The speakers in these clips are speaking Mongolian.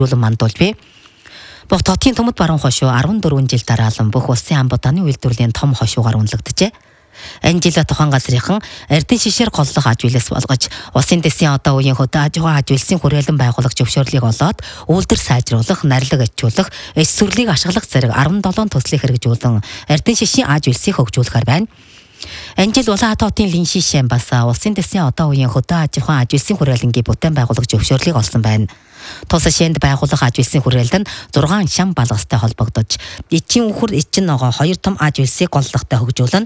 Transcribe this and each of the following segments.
мандуулж бий. Бүх хотын төмөд баруун хошуу 14 жил дараалан бүх улсын амбууданы үйлдвэрлэлийн том хошуугаар үнэлэгдэжээ. Энэ жил тухайн газрынхан эрдэнэ шишээр голлох аж үйлс болгож улсын дэсийн одоо үеийн хөдөө аж ахуйн аж үйлсийн хүрээлэн байгуулах зөвшөөрлийг олоод үйлдвэр сайжруулах, нарилга ачуулах, эс сүрлийг ашиглах зэрэг 17 төслийг хэрэгжүүлэн эрдэнэ шишийн аж үйлсийг хөгжүүлэхээр байна. Энэ жил Улаанбаатар хотын лин шишээн бас улсын дэсийн одоо үеийн хөдөө аж ахуйн аж үйлсийн хүрээлэнгийн бүтээн байгуулах зөвшөөрлийг олсон байна. Тус шээнд байгуулах аж үйлсийн хүрээлэнд 6 шам балгастай холбогдож, эцсийн үхэр эцсийн ногоо 2 том аж үйлсийг голлохтой хөгжүүлнэ.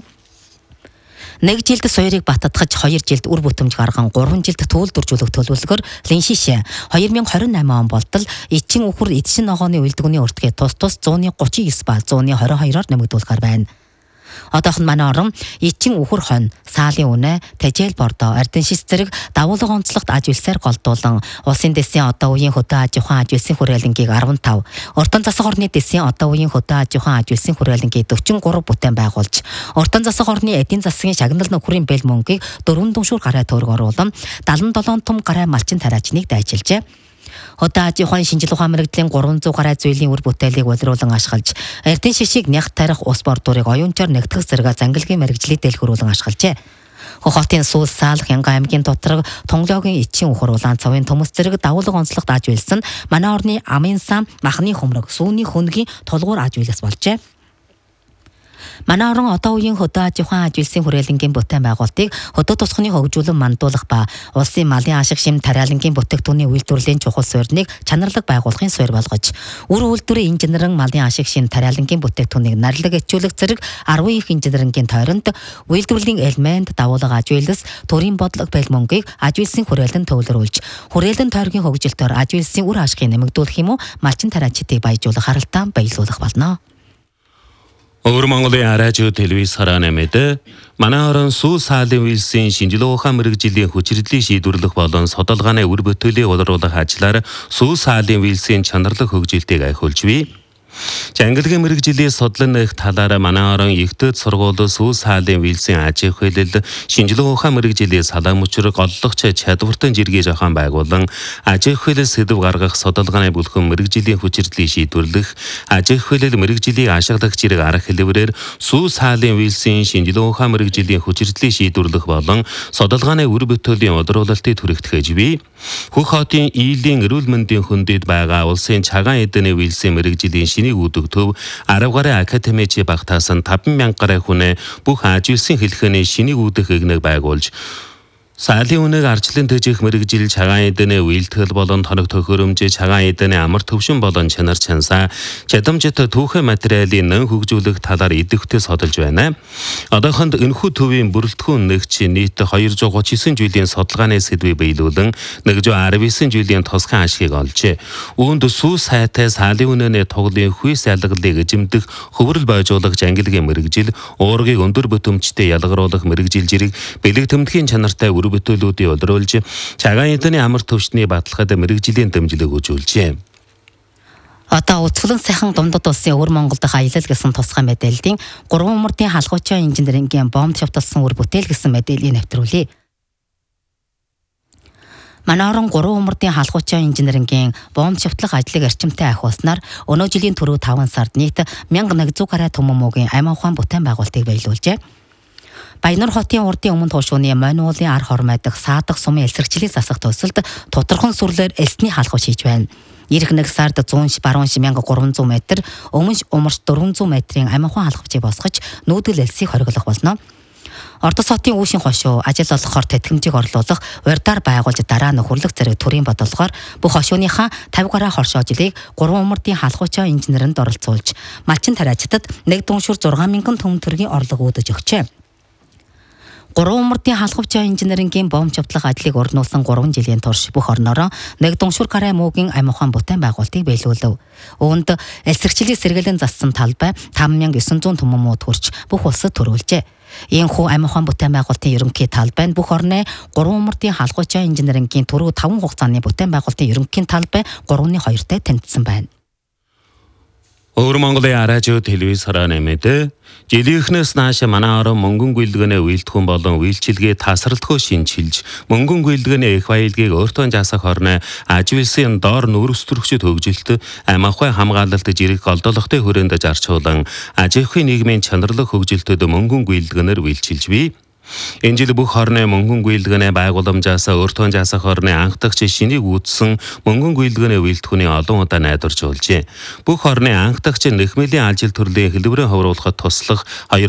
1 жилд соёрыг баттгаж 2 жилд үр бүтэмж гарган 3 жилд төлөвлөржүүлэх төлөвлөгөөр лин шишээ 2028 он болтол эцсийн үхэр эцсийн ногооны үйлдвэрний өртгөө тус 139 ба 122-оор нэмэгдүүлэхээр байна. Одоохон манай орон эцсийн үхэр хонь, саалын үнэ, тэжээл бордоо, эрдэнэ шис зэрэг давуулга онцлогт аж үйлсээр голдуулан улсын дэсийн одоо үеийн хөдөө аж ахуйн аж үйлсийн хүрээлэнгийг 15, уртан засаг орны дэсийн одоо үеийн хөдөө аж ахуйн аж үйлсийн хүрээлэнгийг 43 бүтээн байгуулж, уртан засаг орны эдийн засгийн шагнал нөхрийн бэл мөнгийг 4 дүншүүр гарай төгрөг оруулан 77 том гарай малчин тариачныг дайчилжээ. Хөдөө аж ахуйн шинжлэх ухаан мэрэгжлийн 300 гаруй зүйлийн үр бүтээлийг улируулан ашиглаж, эрдэнэ шишийг нягт тарих ус бордуурыг оюунчаар нэгтгэх зэрэг зангилгийн мэрэгжлийг дэлгэрүүлэн ашиглажээ. Хотын Сүүл, Саалх, Янган аймгийн доторг Тонглогийн эцсийн үхэр улаан цавын төмөс зэрэг давуулга онцлогт аж үйлс нь манай орны амын сан, махны хөмрөг, сүүний хөнгийн тулгуур аж үйлс болжээ. Манай орон одоо үеийн хөдөө аж ахуйн аж үйлсийн хүрээлэнгийн бүтээн байгуулалтыг хөдөө тусганы хөгжүүлэн мандуулах ба улсын малын ашиг шим тариалангийн бүтээгдэхүүний үйлдвэрлэлийн чухал суурьныг чанарлаг байгуулахын суурь болгож, үр үйлдвэрийн инженерийн малын ашиг шим тариалангийн бүтээгдэхүүнийг нарилга ачуулах зэрэг 10 их инженерийн тойронд үйлдвэрлэлийн элемент, давуулга аж үйлс, төрийн бодлого бэл мөнгийг аж үйлсийн хүрээлэн төвлөрүүлж, хүрээлэн тойргийн хөгжилтөөр аж үйлсийн үр ашгийг нэмэгдүүлэх юм уу, малчин тариачдыг баяжуулах харалтаа баялуулах болно. Өвөр Монголын радио телевиз харааны мэдээ манай орон Сүү саалын үйлсийн шинжилгээ ухаан мэрэгжлийн хүчирдлийг шийдвэрлэх болон судалгааны үр бүтээлийг олруулах ажлаар Сүү саалын үйлсийн чанарлаг хөгжилтийг ахиулж бий. Чангалгийн мэрэгжлийн судлан нэх талаараа манай орон Игтэд сургууль Сүү саалын үйлсийн аж ахуйлал шинжилгээ ухаан мэрэгжлийн салаа мөчрөг оллогч чадвартан жиргээ зохион байгуулан аж ахуйлал сэдв гаргах судалгааны бүлхэн мэрэгжлийн хүчирдлийг шийдвэрлэх аж ахуйлал мэрэгжлийн ашиглагч зэрэг арга хэлбэрээр Сүү саалын үйлсийн шинжилгээ ухаан мэрэгжлийн хүчирдлийг шийдвэрлэх болон судалгааны үр бүтээлийн удруулалтыг түрэгдэхэж бий. Хөх хотын Ийлийн эрүүл мэндийн хөндөд байгаа улсын цагаан эдэний үйлсийн мэрэгжлийн шинийг үүдэгдөв 10 гаруй академич багтаас нь 5,000 гаруй хүнээ бүх аж үйлсийн хэлхээний шинийг үүдэх игнэг байгуулж, саалын үнэг арчлан төжих мэрэгжил цагаан эдэний үйлдэл болон тоног төхөөрөмж цагаан эдэний амар төвшин болон чанар чансаа чадамжит түүхэн материалын нэн хөгжүүлэх талаар идэвхтэй судалж байна. Одоохонд энэхүү төвийн бүрэлдэхүүн нэгж нийт 239 жилийн судалгааны сэдвийг биелүүлэн 119 жилийн тусгай ашгийг олжээ. Үүнд Сүү сайтай саалын үнэний туглын хүйс ялгалыг эзэмдэх хөврөл бойжуулах жангилгийн мэрэгжил, уургийг өндөр бүтэмжтэй ялгаруулах мэрэгжил зэрэг бэлэг тэмдгийн чанартай бүтээлүүдийг олруулж, цагаан эдэний амар төвшний баталгад мэрэгжлийн дэмжлэг үзүүлжээ. Одоо Үзэсгэлэн сайхан дундад улсын Өвөр Монгол дахь аялал гэсэн тусгай мэдээллийн 3 умардын халхуучаа инженерингийн бомб шавталсан үр бүтээл гэсэн мэдээллийг нэвтрүүлье. Манай орон 3 умардын халхуучаа инженерингийн бомб шавтлах ажлыг эрчимтэй ахиулснаар өнөө жилийн түрүү 5 сард нийт 1100 гаруй төмөмөгийн амь ухаан бүтээн байгуулалтыг баялуулжээ. Баянур хотын урдын өмнө туушууны Монголын ар хормойдох саадах сумын элсэрчлийг засах төсөлд тодорхон сүрлээр элсний халхууч хийж байна. Ирэх нэг сард 100 баруун 1300 м, өмнө умарч 400 м-ийн амь ухаан халхавчийг босгож нүүдэл элсийг хориглох болно. Ордос хотын үүшин хошуу ажил олгохоор тэтгэмжийг орлуулах урьдаар байгуулж дараа нөхөрлөх зэрэг төрийн бодлогоор бүх хошууныхаа 50 гаруй хоршоожилыг 3 умардын халхуучаа инженеринд оролцуулж, малчин тариачдад 1 дүншүр 6,000 төм төргийн орлого үүдэж өгчээ. 3 умардын халхавчаа инженерингийн бомб шавтлах ажлыг өрнүүлсэн 3 жилийн турш бүх орноороо 1 дүншүр гаруй муугийн амь ухаан бүтээн байгуулалтыг биелүүлв. Үүнд элсэрчлийг сэргэлэн зассан талбай 5900 төмөмүүд хүрч бүх улсад төрүүлжээ. Иймхүү амь ухаан бүтээн байгуулалтын ерөнхий талбай нь бүх орны 3 умардын халхуучаа инженерингийн түрүү 5 хугацааны бүтээн байгуулалтын ерөнхий талбай 3-2-тай тэнцсэн байна. Өвөр Монголын радио телевиз харааны мэдээ жилийнхнээс нааш манай орон мөнгөн гүйлдгэнэ үйлдэхүүн болон үйлчилгээ тасралтгүй шинжилж мөнгөн гүйлдгэнэ их баялгийг өөртөө заасах орны аживэлсийн доор нүүрстрэгчд хөгжилт амхай хамгаалалт жирэг голдолготой хүрээнд зарчуулан аж ахуйн нийгмийн чанарлах хөгжилтөд мөнгөн гүйлдгэнээр үйлчилж бий. Энэ жил бүх хорны мөнгөн гүйлдгэнэ байгууламжаас өөртөө заасах орны анхдагч шинийг үүдсэн мөнгөн гүйлдгэнэ үйлдэхүүний олон удаа найдваржуулжээ. Бүх хорны анхдагч нэхмэлийн ажил төрлийн хэлбэрээ ховруулахад туслах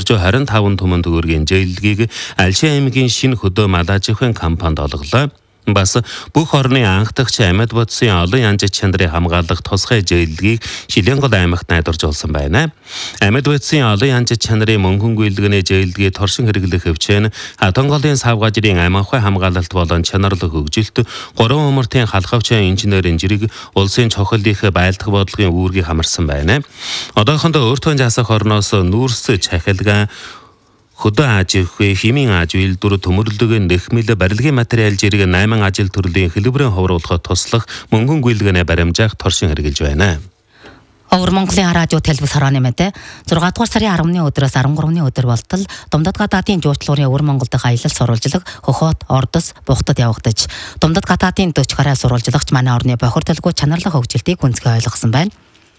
225 түмэн төгрөгийн зээллэгийг Алшин аймгийн шинэ хөдөө малажихын компанид олголоо. Бас бүх орны анхдагч амьд бодсын олон янз чанарын хамгаалах тусгай зээллэгийг Шилэнгол аймагт найдваржуулсан байна. Амьд бодсын олон янз чанарын мөнгөн гүйлдгэнэ зээллэгийг торшин хэрэглэх хөвчөн Атонголын савгажрын амхай хамгаалалт болон чанарлах хөгжилт 3 умартын халахвчаа инженерийн жирэг улсын цохилдих байлдах бодлогын үүргийг хамарсан байна. Одоохондоо өөртөө заасах орноос нүүрс чахилгаан хөдөө аж ахуй, химийн аж үйлдвэр, төмөрлөг, нэхмэл, барилгын материал жирэг 8 ажил төрлийн хэлбэрийн ховруулахад туслах мөнгөн гүйлдгэнэ баримжаах торшин хэрэгжилж байна. Өвөр Монголын радио телевиз харааны мэдээ 6 дугаар сарын 10-ны өдрөөс 13-ны өдөр болтол Думдад гадаадын жуулчлалын Өвөр Монголд аялал сурвалжлаг Хохот, Ордос, Бухтад явагдаж Думдад гадаадын 40 гараа сурвалжлагч манай орны бохирдолгүй чанарлах хөгжилтийг гүнзгий ойлгосон байна.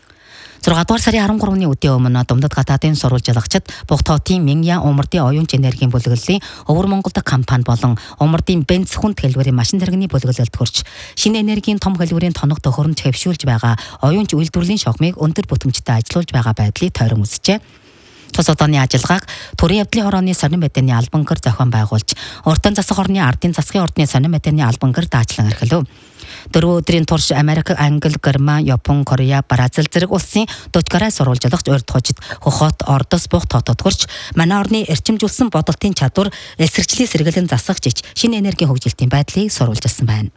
6 дугаар сарын 13-ны өдрийн өмнө Думдад гадаадын сурвалжлагчид Бухтотын Минья Умардын оюунч энергийн бүлэглэлийн Өвөр Монголд компани болон Умардын Бенц хүнд хэлбэрийн машин зэрэгний бүлэглэлд хүрч шинэ энергийн том хэлбэрийн тоног төхөөрөмж хэвшүүлж байгаа оюунч үйлдвэрлэлийн шогмыг өндөр бүтэмжтэй ажиллуулж байгаа байдлыг тойрон үзжээ. Тус удааны ажиллагааг төрийн явдлын хорооны сонин мэдээний албан гэр зохион байгуулж уртан засах орны ардын засгийн ордны сонин мэдээний албан гэр даачлан эрхлэв. 4 өдрийн турш Америк, Англи, Герман, Япон, Корея, Бразил зэрэг улсын 40 гараа сурвалжлагч урьд хожид Хохот, Ордос, Бухтотод хүрч манай орны эрчимжүүлсэн бодолтын чадвар эсрэгчлийн сэргэлэн засагч шинэ энергийн хөгжилтийн байдлыг сурвалжилсан байна.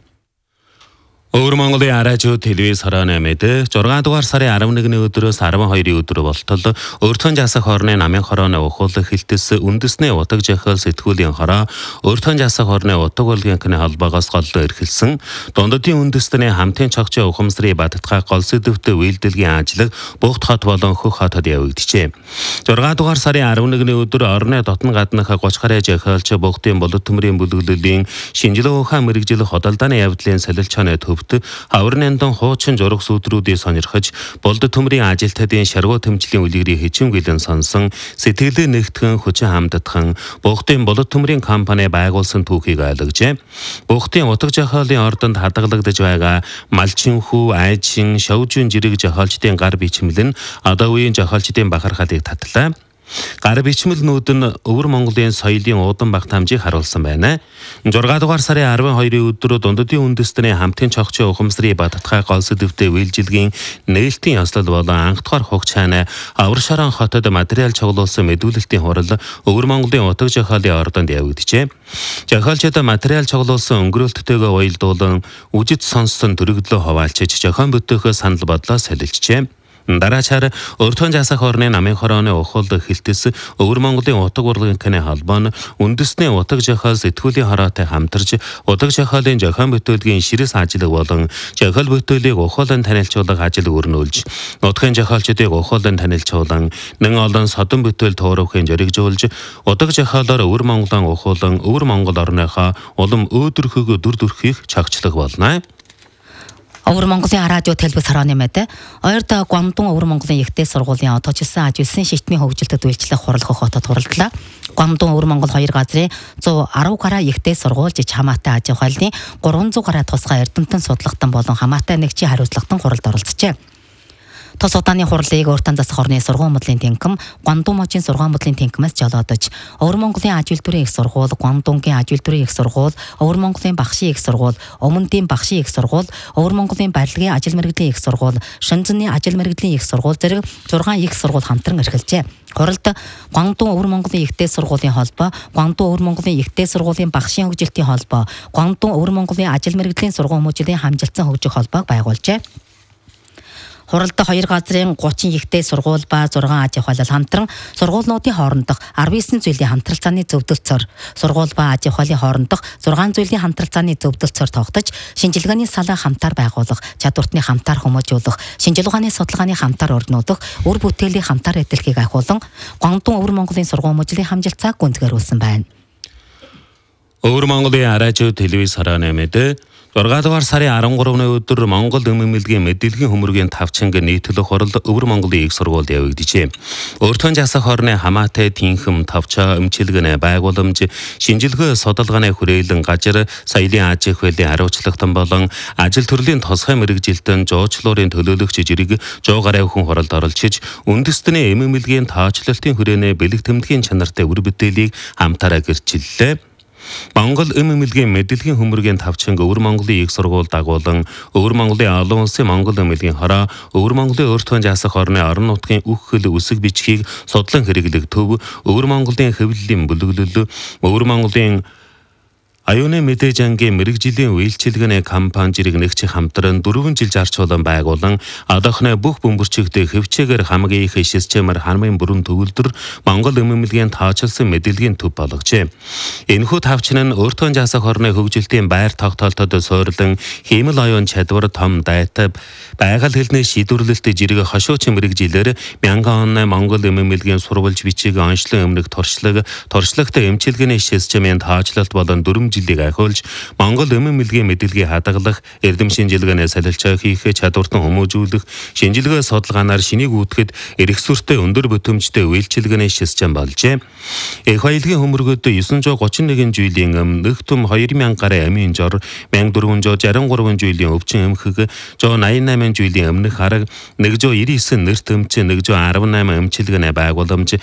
Өвөр Монголын радио телевиз харааны мэдээ 6 дугаар сарын 11-ний өдрөөс 12-ийн өдөр болтол өөртөө заасах орны намын хорооны ухуулах хилтэс үндэсний утаг жахал сэтгүүлийн хороо өөртөө заасах орны утаг болгонхны холбоогоос голлоо эрхэлсэн дундадын үндэстний хамтын цогцын ухамсрын баттгай гол сэдвтэ үйлдэлгийн ажил Бухт хот болон Хөх хотод явагдчихэ. 6 дугаар сарын 11-ний өдөр орны дотн гаднах 30 гараа жахалч Бухтын болот төмрийн бүлэглэлийн шинжилгээ ухаан мэрэгжил ходолдааны явдлын солилцооны Хаврнандон хуучин зураг сүдрүүдийг сонирхож, болд төмрийн ажилтнуудын шаргуу тэмцлийн үлгэрийг хичээнгүйлэн сонсон, сэтгэлээ нэгтгэн хүчин хамддхан Бухтын болд төмрийн компани байгуулсан түүхийг ойлгожээ. Бухтын утга жахаалын ордонд хадгалагдж байгаа малчин хүү, айчин, шавжин жирэг жахаалчдын гар бичмэл нь одоо үеийн жахаалчдын бахархалыг татлаа. Гар бичмэлнүүд нь Өвөр Монголын соёлын уудан багтаамжийг харуулсан байна. 6 дугаар сарын 12-ийн өдөр дундадын үндэстний хамтын цогцын ухамсрын баттгай гол сэдвтэ үйлчилгийн нээлтийн ёслол болон анхдугаар хугацааны Авар Шорон хотод материал цуглуулсан мэдүүлэлтийн хурал Өвөр Монголын утга жахаалын ордонд явагдажээ. Жахаалчид материал цуглуулсан өнгөрөлттэйгээ уялдуулан үжид сонссон төрөгдлөө хуваалцаж зохион бүтээхээ санал бодлоо солилцжээ. Дараачаар өөртөө заасах орны намын хорооны ухуул хилтэс Өвөр Монголын утга урлагийнхны холбоо нь үндэсний утга жахаал сэтгүүлийн хороотой хамтарч утга жахаалын зохион бүтээлгийн ширэс ажил болон жахаал бүтээлийг ухуулан танилцуулах ажил өрнүүлж нутгийн жахаалчдыг ухуулан танилцуулан нэн олон содон бүтээл туурахын зоригжуулж утга жахаалаар Өвөр Монголын ухуулан Өвөр Монгол орныхоо улам өөдрөхөг дүр төрхийг чагчлах болно. Өвөр Монголын радио телевиз харааны мэдээ ойрд Гуамдун Өвөр Монголын ихтэй сургуулийн одоожилсан ажилсан шитмийн хөгжилтэд үйлчлэх хурал Хохотод хуралдлаа. Гуамдун Өвөр Монгол 2 газрын 110 гараа ихтэй сургуульч хамаатай аж ахуйлын 300 гараа тусгай эрдэмтэн судлахтан болон хамаатай нэгжийн хариуцлагатан хуралд оролцжээ. Тус удааны хурлыг өөртөө засах орны сургууль бодлын тэнхим, Гуамдун мужийн сургууль бодлын тэнхимээс жолоодож, Өвөр Монголын аж үйлдвэрийн их сургууль, Гуамдунгийн аж үйлдвэрийн их сургууль, Өвөр Монголын багшийн их сургууль, Өмнөдийн багшийн их сургууль, Өвөр Монголын барилгын ажил мэргэжлийн их сургууль, Шөнзөний ажил мэргэжлийн их сургууль зэрэг 6 их сургууль хамтран эрхэлжээ. Хуралд Гуамдун Өвөр Монголын ихтэй сургуулийн холбоо, Гуамдун Өвөр Монголын ихтэй сургуулийн багшийн хөгжилтийн холбоо, Гуамдун Өвөр Монголын ажил мэргэжлийн сургууль мужийн хамжилтсан хөгжих холбоог байгуулжээ. Хуралдах 2 газрын 30 ихтэй сургууль ба 6 аж ахуйлал хамтран сургуулиудын хоорондох 19 зүйлийн хамтралцааны зөвдөлцөөр сургууль ба аж ахуйлын хоорондох 6 зүйлийн хамтралцааны зөвдөлцөөр тогтож шинжилгээний салаа хамтаар байгуулах, чадвартны хамтаар хүмүүжүүлэх, шинжил ухааны судалгааны хамтаар өрнүүлэх, үр бүтээлийн хамтаар эдэлхийг ахиулан Гуандун Өвөр Монголын сургууль мужлын хамжилтсааг гүнзгийрүүлсэн байна. Өвөр Монголын радио телевиз харааны мэдээ 6 дугаар сарын 13-ны өдөр Монгол эмэмэлгийн мэдээллийн хөмөргийн тавчанг нийтлэх хурал Өвөр Монголын их сургуульд явагдажээ. Өөртөө засах хорны хамаатай тэнхэм тавчаа өмчилгэн байгууламж шинжилгээ судалгааны хүрээлэн гажир соёлын аж ахуйлын хариуцлагатан болон ажил төрлийн тусгай мэргэжилтэн жуучлуурын төлөөлөгч жирэг жоо гараа өхөн хуралд оролцож үндэстний эмэмэлгийн таачлалтын хүрээнэ бэлэг тэмдгийн чанартай үр бүтээлийг хамтаараа гэрчиллээ. Монгол эмэмэлгийн мэдээллийн хөмөргийн тавчанг Өвөр Монголын их сургууль дагуулan Өвөр Монголын олон улсын Монгол эмэлгийн хороо Өвөр Монголын өөртөө засах орны орон нутгийн үхэл үсэг бичгийг судлан хэрэглэх төв Өвөр Монголын хэвлэлийн бүлэглэл Өвөр Монголын Аюуны мэдээжангийн мэрэгжлийн үйлчилгээний компани жирэг нэгч хамтран 4 жил зарцуулан байгуулан одоохны бүх бөмбөрчигтэй хөвчээгээр хамгийн их системээр хамгийн бүрэн төвлөрдөр Монгол эмэмэлгийн таачилсан мэдээллийн төв болгожээ. Энэхүү тавчин нь өөртөө засах орны хөгжилтийн байр тогтоолтод суурилан хиймэл оюун чадвар том дайтай байгаль хэлний шийдвэрлэлт жирэг хошуучин мэрэгжилээр 1000 он Монгол эмэмэлгийн сурвалж бичиг онцлон өмнөх туршлагатай эмчилгээний системийн таачлалт болон 4 жилийг ахиулж Монгол эмэмэлгийн мэдээллийг хадгалах, эрдэм шинжилгээний солилцоо хийх, чадвартан хүмүүжүүлэх, шинжилгээ судалгаанаар шинийг үүдхэд эрх сүртэй өндөр бүтэмжтэй үйлчилгээний систем болжээ. Их баялагын хөмөргөд 931 жилийн өмнөх төм 2000 гаруй амийн жор, 1463 жилийн өвчин эмхэг, 188 жилийн өмнөх хараг, 199 нэрт эмч, 118 эмчилгээний байгууламж,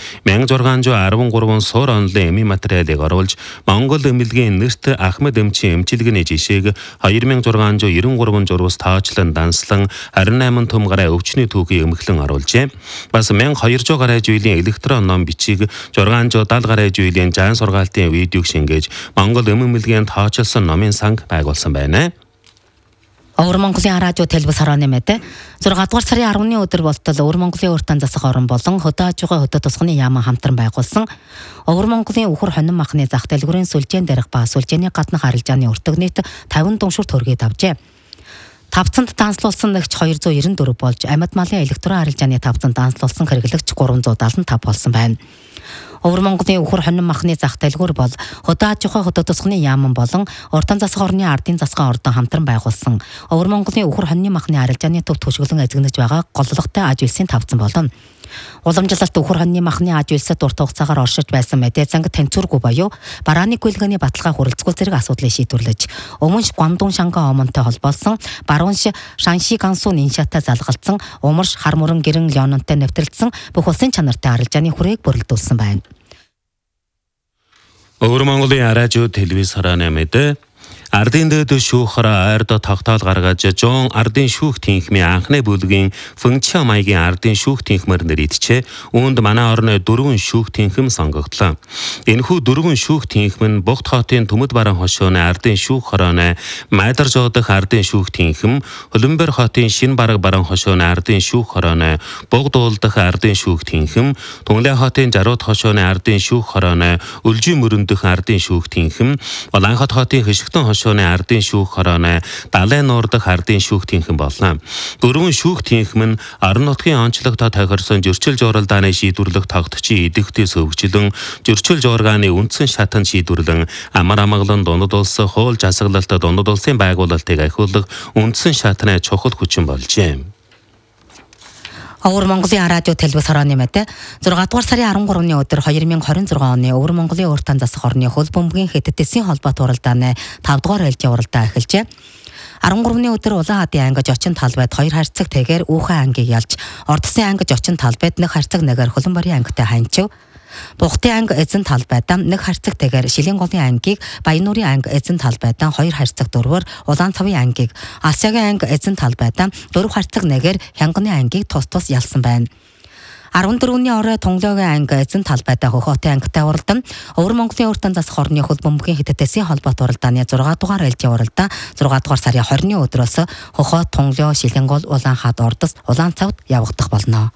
1613 суур онлын эмийн материалыг оруулж Монгол эмэлгийн Ахмед эмчийн эмчилгээний жишээг 2693 журвас таачлан данслан 28 төм гараа өвчний түүхийг эмхлэн оруулжээ. Бас 1200 гаруй жилийн электрон ном бичиг 670 гаруй жилийн жаан сургаалтын видеог шингээж Монгол эмэмэлгийн таачилсан номын санг байгуулсан байна. Өвөр Монголын радио телевиз харааны мэдээ 6 дугаар сарын 10-ны өдөр болтол Өвөр Монголын өөртөө засах орон болон хөдөө аж ахуй хөдөө тусганы яаман хамтран байгуулсан Өвөр Монголын үхэр хонин махны зах дэлгүүрийн сүлжээн дээрх ба сүлжээний гаднах арилжааны өртөг нийт 50 дүншүр төгрөгийг авжээ. Тавцанд данслуулсан нэгч 294 болж амьд малын электрон арилжааны тавцанд данслуулсан хэрэглэгч 375 болсон байна. Өвөр Монголын үхэр хонин махны зах дэлгүүр бол хөдөө аж ахуй хөдөө тусганы яаман болон уртан засах орны ардын засгаа ордон хамтран байгуулсан Өвөр Монголын үхэр хонин махны арилжааны төв төшгөлөн эзэгнэж байгаа голлогтой аж үйлсийн тавцан болно. Уламжлалт үхэр хонин махны аж үйлсэд урт хугацаагаар оршиж байсан мэдээ занг тэнцвэргүй боيو барааны гүйлгээний баталгаа хүрэлцгүй зэрэг асуудлыг шийдвэрлэж өмнө Гуандун Шанга омонтой холбоосон Баруунш Шанши Гансу Ниншатай залгалцсан Умарш Хармуран Гэрэн Леононтой нэвтрэлцсэн бүх улсын чанартай арилжааны хүрээг бүрэлдүүлсэн байна. Өвөр Монголын радио телевиз харааны мэдээ Ардын дэд шүүхраа ойрдо тогтоол гаргаж жон ардын шүүх тэнхмийн анхны бүлгийн Фэнча маягийн ардын шүүх тэнхмээр нэрийджээ. Үүнд манай орны 4 шүүх тэнхэм сонгогдлоо. Энэхүү 4 шүүх тэнхэм нь Богд хотын Төмөд баран хошууны ардын шүүх хорооны Майдаржоо дахь ардын шүүх тэнхэм, Хөлбөмбөр хотын Шин бараг баран хошууны ардын шүүх хорооны Богд уул дахь ардын шүүх тэнхэм, Түнлэ хотын Жарууд хошууны ардын шүүх хорооны Үлжи мөрөн дахь ардын шүүх тэнхэм, Улаанхот хотын Хишгтэн хошууны ардын шүүх хорооны Далайн нуур дахь ардын шүүх тэнхэм болно. 4 шүүх тэнхэм нь орон нутгийн онцлогтой тохирсон зөрчил журалдааны шийдвэрлэх тогтчийн идэвхтэйс өвчлөн зөрчил жуургааны үндсэн шатанд шийдвэрлэн амар амгалан дундад улс хууль засаглалт дундад улсын байгуулалтыг ахиулах үндсэн шатны чухал хүчин болжээ. Өвөр Монголын радио телевиз харааны мэдээ 6 дугаар сарын 13-ны өдөр 2026 оны Өвөр Монголын өөртөө засах орны хөл бөмбөгийн хэдтэсийн холбоот уралдааны 5 дугаар ээлжийн уралдаа эхэлжээ. 13-ны өдөр Улаан Хадын ангиж очин талбайд 2 харьцаг тэгээр Үүхэн ангийг ялж, Ордсын ангиж очин талбайд 1 харьцаг нэгээр Хөлбөмбөрийн ангитай ханчив. Бухтын анги эзэн талбайдаа 1 харьцаг тэгээр Шилэн голын ангийг, Баянуурын анги эзэн талбайдаа 2 харьцаг дөрвөр Улаан цавын ангийг, Асягийн анги эзэн талбайдаа 4 харьцаг нэгээр Хянганы ангийг тус ялсан байна. 14-ний орой Тонглогийн анги эзэн талбайтай хөхөтийн ангитай уралдан Өвөр Монголын уртан засах орны хөлбөмбөгийн Хэтэтэсийн холбоот уралдааны 6 дугаар ээлжийн уралдаа 6 дугаар сарын 20-ны өдрөөс хөхөт Тонглоо Шилэнгол Улаанхад ордос улаан цавд явагдах болно.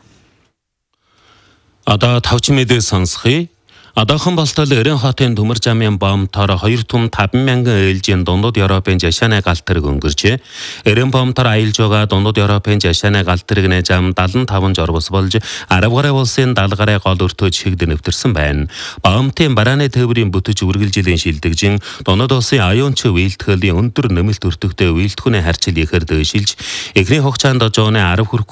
Одоо тавчин мэдээ сонсхий. Одоохон болтол Эрен хотын төмөр замын бомтоор 2 түм 5,000 ээлжийн дундад Европын жашааны галтрыг өнгөрчээ. Эрен бомтоор аялж байгаа дундад Европын жашааны галтрыг нэ зам 75 жорвос болж Арав гараа улсын 70 гараа гол өртөө чигд нэвтэрсэн байна. Бомтын барааны тээврийн бүтэж үргэлжилэн шилдэгжин дундад улсын аюунч үйлдэхлийн өндөр нэмэлт өртөгтэй үйлдэхүүний харьцал ихээр дэвшилж эхний хугацаанд жооны 10